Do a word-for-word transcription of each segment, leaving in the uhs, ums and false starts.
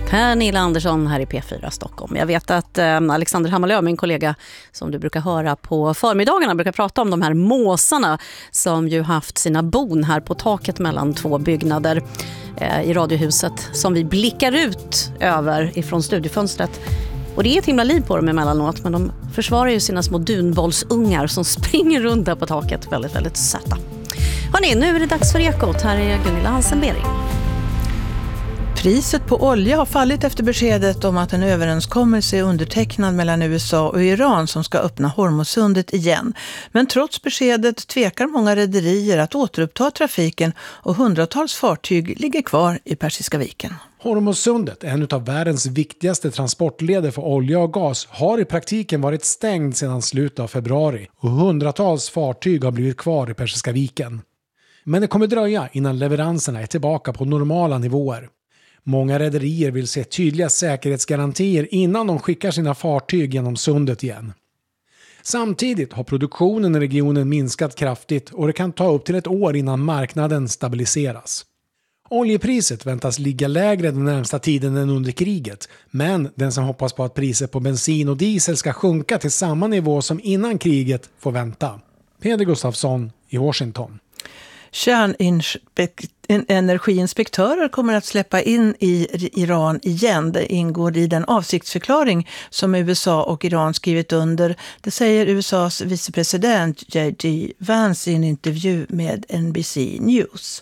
Pernilla Andersson här i P fyra Stockholm. Jag vet att eh, Alexander Hammarlöv, min kollega som du brukar höra på förmiddagarna, brukar prata om de här måsarna som ju haft sina bon här på taket mellan två byggnader eh, i radiohuset som vi blickar ut över ifrån studiefönstret. Och det är ett himla liv på dem emellanåt, men de försvarar ju sina små dunbollsungar som springer runt där på taket, väldigt, väldigt söta. Hörrni, nu är det dags för Ekot. Här är Gunilla Hansen-Bering. Priset på olja har fallit efter beskedet om att en överenskommelse är undertecknad mellan U S A och Iran som ska öppna Hormuzsundet igen. Men trots beskedet tvekar många rederier att återuppta trafiken och hundratals fartyg ligger kvar i Persiska viken. Hormuzsundet, en av världens viktigaste transportleder för olja och gas, har i praktiken varit stängd sedan slutet av februari och hundratals fartyg har blivit kvar i Persiska viken. Men det kommer dröja innan leveranserna är tillbaka på normala nivåer. Många rederier vill se tydliga säkerhetsgarantier innan de skickar sina fartyg genom sundet igen. Samtidigt har produktionen i regionen minskat kraftigt och det kan ta upp till ett år innan marknaden stabiliseras. Oljepriset väntas ligga lägre den närmsta tiden än under kriget, men den som hoppas på att priset på bensin och diesel ska sjunka till samma nivå som innan kriget får vänta. Peder Gustafsson i Washington. Kärnenergiinspektörer kommer att släppa in i Iran igen. Det ingår i den avsiktsförklaring som U S A och Iran skrivit under. Det säger U S A:s vicepresident J D Vance i en intervju med N B C News.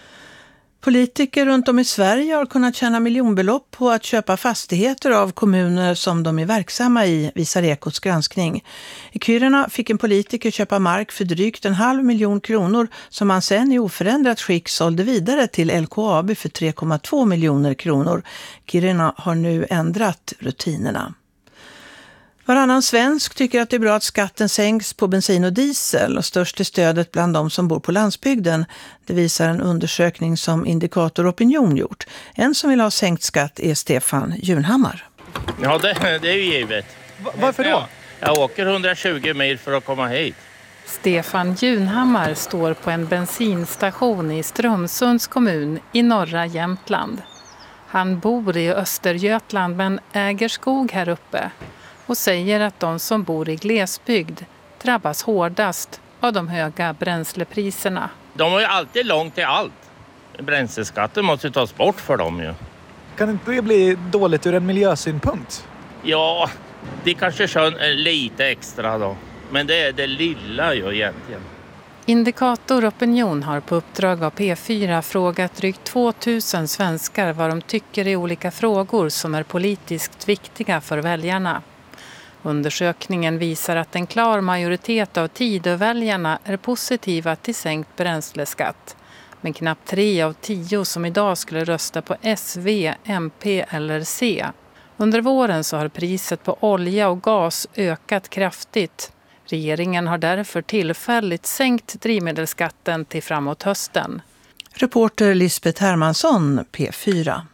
Politiker runt om i Sverige har kunnat tjäna miljonbelopp på att köpa fastigheter av kommuner som de är verksamma i, visar Ekots granskning. I Kiruna fick en politiker köpa mark för drygt en halv miljon kronor som han sen i oförändrat skick sålde vidare till L K A B för tre komma två miljoner kronor. Kiruna har nu ändrat rutinerna. Varannan svensk tycker att det är bra att skatten sänks på bensin och diesel och störst är stödet bland de som bor på landsbygden. Det visar en undersökning som Indikator Opinion gjort. En som vill ha sänkt skatt är Stefan Junhammar. Ja, det, det är ju givet. Va- varför då? Jag, jag åker hundratjugo mil för att komma hit. Stefan Junhammar står på en bensinstation i Strömsunds kommun i norra Jämtland. Han bor i Östergötland men äger skog här uppe. Och säger att de som bor i glesbygd drabbas hårdast av de höga bränslepriserna. De har ju alltid långt till allt. Bränsleskatten måste ju tas bort för dem ju. Kan inte det bli dåligt ur en miljösynpunkt? Ja, det kanske kör lite extra då. Men det är det lilla ju egentligen. Indikator Opinion har på uppdrag av P fyra frågat drygt tvåtusen svenskar vad de tycker i olika frågor som är politiskt viktiga för väljarna. Undersökningen visar att en klar majoritet av Tidöväljarna är positiva till sänkt bränsleskatt. Men knappt tre av tio som idag skulle rösta på S V, M P eller C. Under våren så har priset på olja och gas ökat kraftigt. Regeringen har därför tillfälligt sänkt drivmedelsskatten till framåt hösten. Reporter Lisbeth Hermansson, P fyra.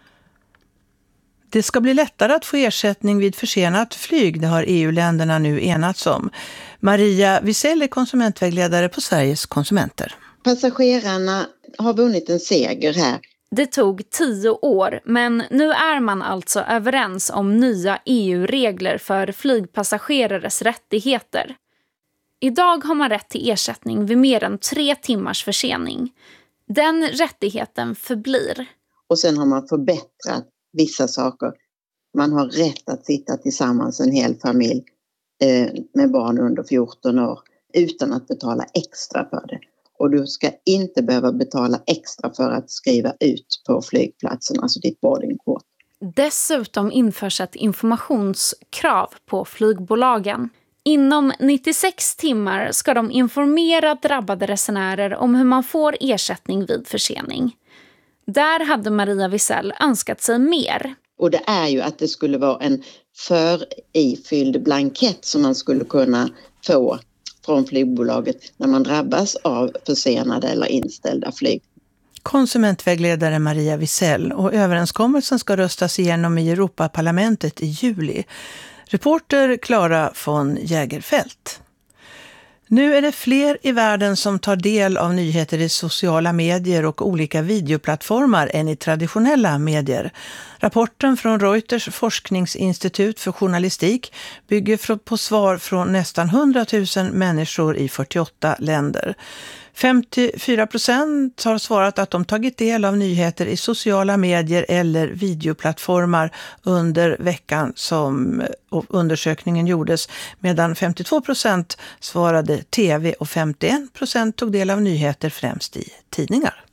Det ska bli lättare att få ersättning vid försenat flyg, det har E U-länderna nu enats om. Maria Wisell är konsumentvägledare på Sveriges konsumenter. Passagerarna har vunnit en seger här. Det tog tio år, men nu är man alltså överens om nya E U-regler för flygpassagerares rättigheter. Idag har man rätt till ersättning vid mer än tre timmars försening. Den rättigheten förblir. Och sen har man förbättrat vissa saker. Man har rätt att sitta tillsammans en hel familj eh, med barn under fjorton år utan att betala extra för det. Och du ska inte behöva betala extra för att skriva ut på flygplatsen, alltså ditt boardingkort. Dessutom införs ett informationskrav på flygbolagen. Inom nittiosex timmar ska de informera drabbade resenärer om hur man får ersättning vid försening. Där hade Maria Wisell önskat sig mer. Och det är ju att det skulle vara en förifylld blankett som man skulle kunna få från flygbolaget när man drabbas av försenade eller inställda flyg. Konsumentvägledare Maria Wisell, och överenskommelsen ska röstas igenom i Europaparlamentet i juli. Reporter Clara von Jägerfelt. Nu är det fler i världen som tar del av nyheter i sociala medier och olika videoplattformar än i traditionella medier. Rapporten från Reuters forskningsinstitut för journalistik bygger på svar från nästan hundratusen människor i fyrtioåtta länder. femtiofyra procent har svarat att de tagit del av nyheter i sociala medier eller videoplattformar under veckan som undersökningen gjordes, medan femtiotvå procent svarade tv och femtioen procent tog del av nyheter främst i tidningar.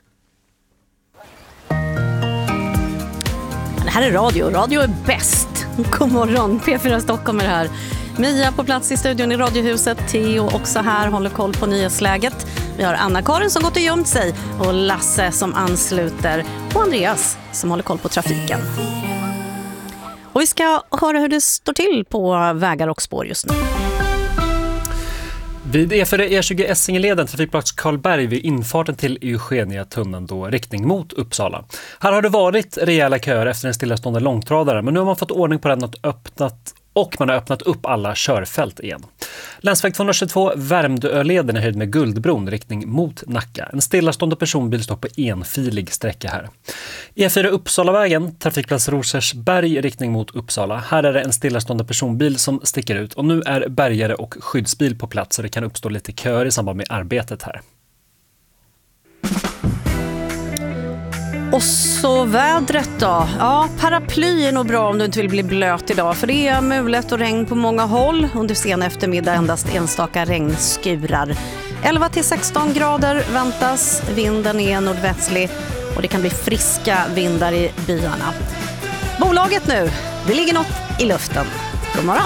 Det här är radio. Radio är bäst. God morgon. P fyra Stockholm är här. Mia på plats i studion i Radiohuset. Theo också här, håller koll på nyhetsläget. Vi har Anna-Karin som gått och gömt sig. Och Lasse som ansluter. Och Andreas som håller koll på trafiken. Och vi ska höra hur det står till på vägar och spår just nu. Vid E fyra E tjugo Essingeleden, trafikplats Karlberg vid infarten till Eugenia-tunneln då riktning mot Uppsala. Här har det varit rejäla köer efter en stillastående långtradare, men nu har man fått ordning på den och öppnat och man har öppnat upp alla körfält igen. Länsväg tvåhundratjugotvå Värmdöleden är höjd med Guldbron riktning mot Nacka. En stillastående personbil står på enfilig sträcka här. E fyra Uppsalavägen, trafikplats Rosersberg riktning mot Uppsala. Här är det en stillastående personbil som sticker ut och nu är bärgare och skyddsbil på plats så det kan uppstå lite köer i samband med arbetet här. Och så vädret då. Ja, paraply är nog bra om du inte vill bli blöt idag. För det är mulet och regn på många håll. Under sen eftermiddag endast enstaka regnskurar. elva till sexton grader väntas. Vinden är nordvästlig. Och det kan bli friska vindar i byarna. Bolaget nu. Det ligger något i luften. God morgon.